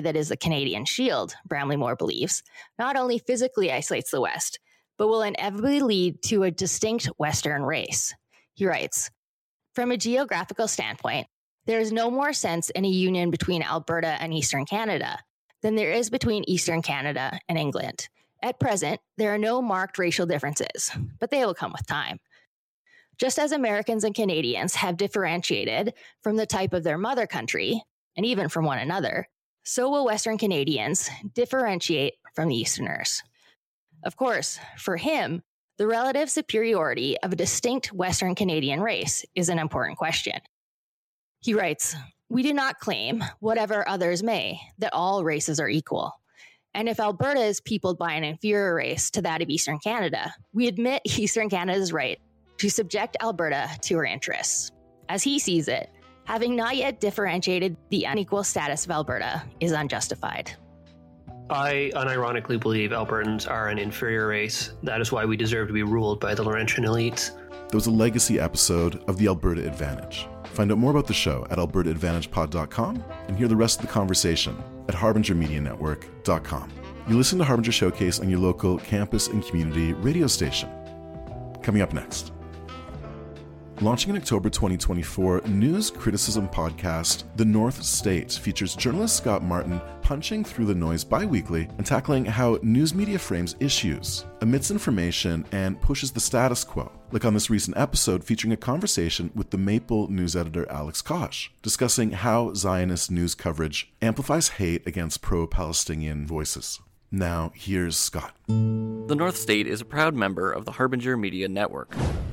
that is the Canadian Shield, Bramley Moore believes, not only physically isolates the West, but will inevitably lead to a distinct Western race. He writes, "From a geographical standpoint, there is no more sense in a union between Alberta and Eastern Canada than there is between Eastern Canada and England. At present, there are no marked racial differences, but they will come with time. Just as Americans and Canadians have differentiated from the type of their mother country, and even from one another, so will Western Canadians differentiate from the Easterners." Of course, for him, the relative superiority of a distinct Western Canadian race is an important question. He writes, "We do not claim, whatever others may, that all races are equal. And if Alberta is peopled by an inferior race to that of Eastern Canada, we admit Eastern Canada's right to subject Alberta to her interests. As he sees it, having not yet differentiated the unequal status of Alberta is unjustified." I unironically believe Albertans are an inferior race. That is why we deserve to be ruled by the Laurentian elites. That was a legacy episode of the Alberta Advantage. Find out more about the show at albertaadvantagepod.com and hear the rest of the conversation at harbingermedianetwork.com. You listen to Harbinger Showcase on your local campus and community radio station. Coming up next. Launching in October 2024, news criticism podcast The North State features journalist Scott Martin punching through the noise bi-weekly and tackling how news media frames issues, omits information, and pushes the status quo. Like on this recent episode featuring a conversation with the Maple news editor Alex Kosh, discussing how Zionist news coverage amplifies hate against pro-Palestinian voices. Now, here's Scott. The North State is a proud member of the Harbinger Media Network.